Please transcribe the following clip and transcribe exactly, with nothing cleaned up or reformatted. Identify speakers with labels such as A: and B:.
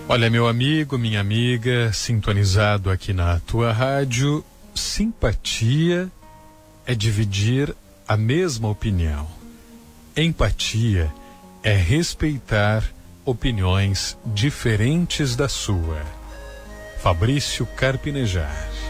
A: Olha, meu amigo, minha amiga, sintonizado aqui na tua rádio, simpatia é dividir a mesma opinião. Empatia é respeitar opiniões diferentes da sua. Fabrício Carpinejar.